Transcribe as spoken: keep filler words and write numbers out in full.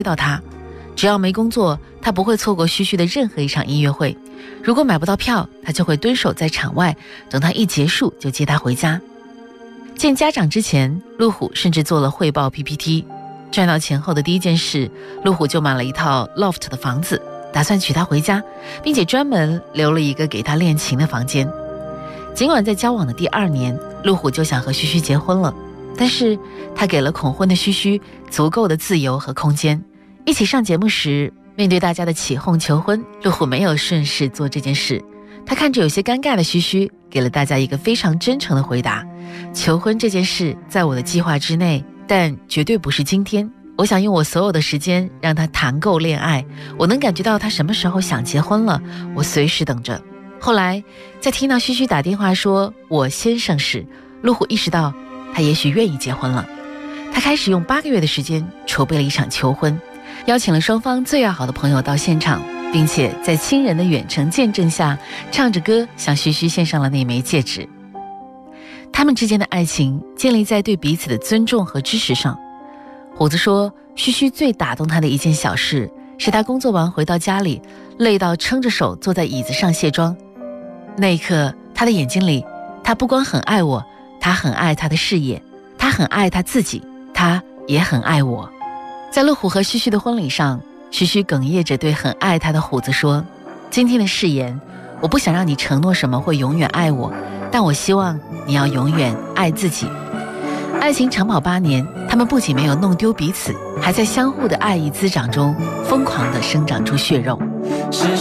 到他。只要没工作，他不会错过旭旭的任何一场音乐会。如果买不到票，他就会蹲守在场外，等他一结束就接他回家。见家长之前，路虎甚至做了汇报 P P T。赚到钱后的第一件事，路虎就买了一套 loft 的房子，打算娶她回家，并且专门留了一个给她练琴的房间。尽管在交往的第二年，路虎就想和旭旭结婚了，但是他给了恐婚的旭旭足够的自由和空间。一起上节目时，面对大家的起哄求婚，路虎没有顺势做这件事。他看着有些尴尬的旭旭，给了大家一个非常真诚的回答：求婚这件事在我的计划之内，但绝对不是今天。我想用我所有的时间让他谈够恋爱，我能感觉到他什么时候想结婚了，我随时等着。后来在听到旭旭打电话说我先生时，路虎意识到他也许愿意结婚了。他开始用八个月的时间筹备了一场求婚，邀请了双方最要好的朋友到现场，并且在亲人的远程见证下，唱着歌向旭旭献上了那枚戒指。他们之间的爱情建立在对彼此的尊重和支持上。虎子说，旭旭最打动他的一件小事，是他工作完回到家里，累到撑着手坐在椅子上卸妆。那一刻，他的眼睛里，他不光很爱我，他很爱他的事业，他很爱他自己，他也很爱我。在路虎和旭旭的婚礼上，旭旭哽咽着对很爱他的虎子说，今天的誓言，我不想让你承诺什么会永远爱我，但我希望你要永远爱自己。爱情长跑八年，他们不仅没有弄丢彼此，还在相互的爱意滋长中疯狂地生长出血肉。